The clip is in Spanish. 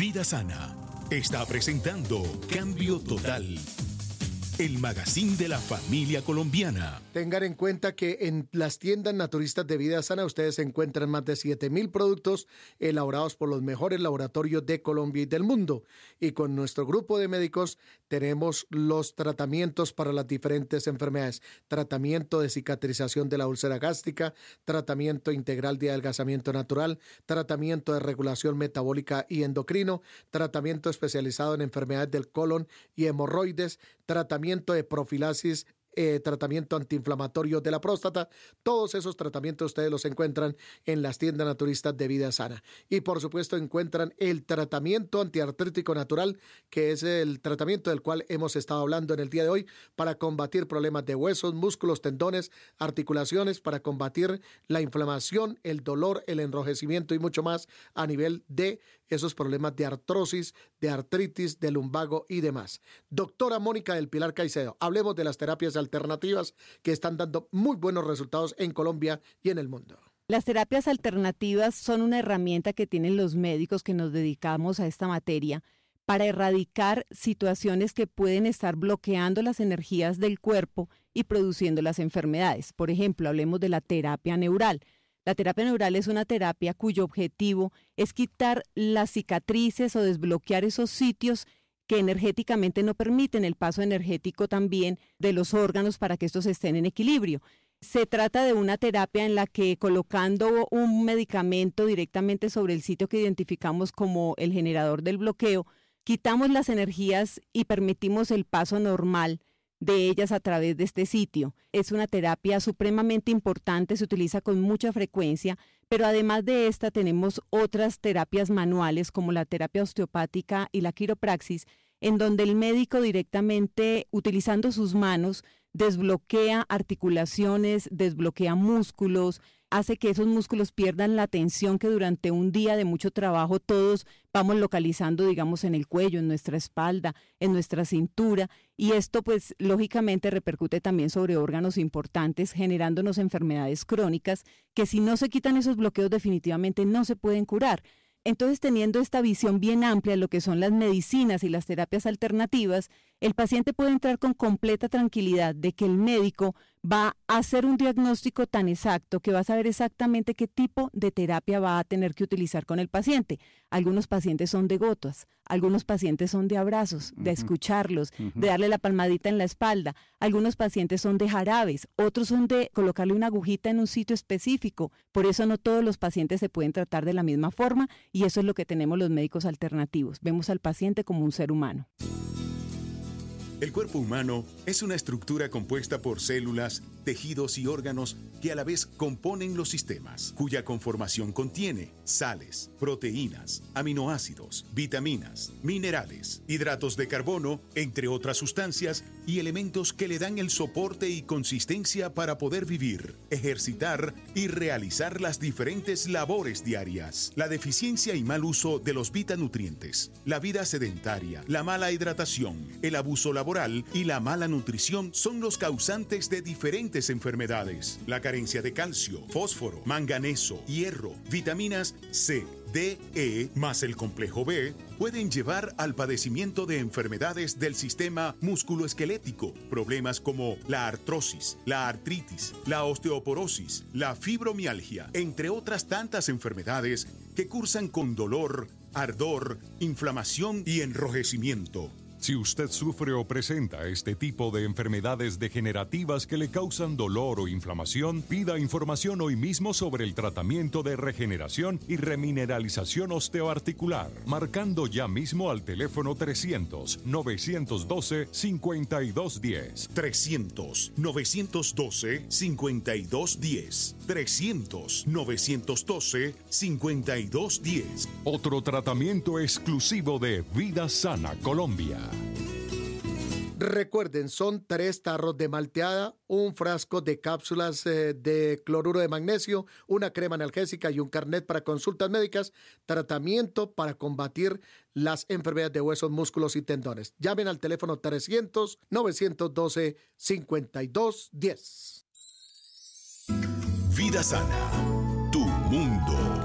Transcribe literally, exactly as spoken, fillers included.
Vida Sana está presentando Cambio Total, el magazine de la familia colombiana. Tengan en cuenta que en las tiendas naturistas de Vida Sana ustedes encuentran más de siete mil productos elaborados por los mejores laboratorios de Colombia y del mundo. Y con nuestro grupo de médicos tenemos los tratamientos para las diferentes enfermedades. Tratamiento de cicatrización de la úlcera gástrica, tratamiento integral de adelgazamiento natural, tratamiento de regulación metabólica y endocrino, tratamiento especializado en enfermedades del colon y hemorroides, tratamiento de profilaxis, eh, tratamiento antiinflamatorio de la próstata. Todos esos tratamientos ustedes los encuentran en las tiendas naturistas de Vida Sana. Y por supuesto encuentran el tratamiento antiartrítico natural, que es el tratamiento del cual hemos estado hablando en el día de hoy, para combatir problemas de huesos, músculos, tendones, articulaciones, para combatir la inflamación, el dolor, el enrojecimiento y mucho más a nivel de esos problemas de artrosis, de artritis, de lumbago y demás. Doctora Mónica del Pilar Caicedo, hablemos de las terapias alternativas que están dando muy buenos resultados en Colombia y en el mundo. Las terapias alternativas son una herramienta que tienen los médicos que nos dedicamos a esta materia para erradicar situaciones que pueden estar bloqueando las energías del cuerpo y produciendo las enfermedades. Por ejemplo, hablemos de la terapia neural. La terapia neural es una terapia cuyo objetivo es quitar las cicatrices o desbloquear esos sitios que energéticamente no permiten el paso energético también de los órganos para que estos estén en equilibrio. Se trata de una terapia en la que, colocando un medicamento directamente sobre el sitio que identificamos como el generador del bloqueo, quitamos las energías y permitimos el paso normal de ellas a través de este sitio. Es una terapia supremamente importante, se utiliza con mucha frecuencia, pero además de esta tenemos otras terapias manuales como la terapia osteopática y la quiropraxis, en donde el médico directamente, utilizando sus manos, desbloquea articulaciones, desbloquea músculos, hace que esos músculos pierdan la tensión que durante un día de mucho trabajo todos vamos localizando, digamos, en el cuello, en nuestra espalda, en nuestra cintura, y esto pues lógicamente repercute también sobre órganos importantes, generándonos enfermedades crónicas que si no se quitan esos bloqueos definitivamente no se pueden curar. Entonces, teniendo esta visión bien amplia de lo que son las medicinas y las terapias alternativas, el paciente puede entrar con completa tranquilidad de que el médico va a hacer un diagnóstico tan exacto que va a saber exactamente qué tipo de terapia va a tener que utilizar con el paciente. Algunos pacientes son de gotas, algunos pacientes son de abrazos, de uh-huh. escucharlos, uh-huh. de darle la palmadita en la espalda. Algunos pacientes son de jarabes, otros son de colocarle una agujita en un sitio específico. Por eso no todos los pacientes se pueden tratar de la misma forma, y eso es lo que tenemos los médicos alternativos. Vemos al paciente como un ser humano. El cuerpo humano es una estructura compuesta por células, tejidos y órganos que a la vez componen los sistemas, cuya conformación contiene sales, proteínas, aminoácidos, vitaminas, minerales, hidratos de carbono, entre otras sustancias y elementos que le dan el soporte y consistencia para poder vivir, ejercitar y realizar las diferentes labores diarias. La deficiencia y mal uso de los vitanutrientes, la vida sedentaria, la mala hidratación, el abuso laboral y la mala nutrición son los causantes de diferentes enfermedades. La carencia de calcio, fósforo, manganeso, hierro, vitaminas C, D, E, más el complejo B, pueden llevar al padecimiento de enfermedades del sistema musculoesquelético, problemas como la artrosis, la artritis, la osteoporosis, la fibromialgia, entre otras tantas enfermedades que cursan con dolor, ardor, inflamación y enrojecimiento. Si usted sufre o presenta este tipo de enfermedades degenerativas que le causan dolor o inflamación, pida información hoy mismo sobre el tratamiento de regeneración y remineralización osteoarticular, marcando ya mismo al teléfono trescientos, novecientos doce, cincuenta y dos diez. trescientos, novecientos doce, cincuenta y dos diez. trescientos, novecientos doce, cincuenta y dos diez. Otro tratamiento exclusivo de Vida Sana Colombia. Recuerden, son tres tarros de malteada, un frasco de cápsulas eh, de cloruro de magnesio, una crema analgésica y un carnet para consultas médicas, tratamiento para combatir las enfermedades de huesos, músculos y tendones. Llamen al teléfono trescientos, novecientos doce, cincuenta y dos diez. Vida Sana, tu mundo.